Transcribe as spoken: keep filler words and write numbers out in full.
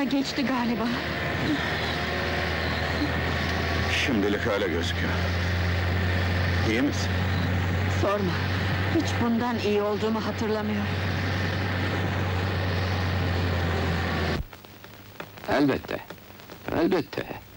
geçti galiba. Şimdilik öyle gözüküyor. İyi misin? Sorma, hiç bundan iyi olduğumu hatırlamıyorum. Elbette, elbette.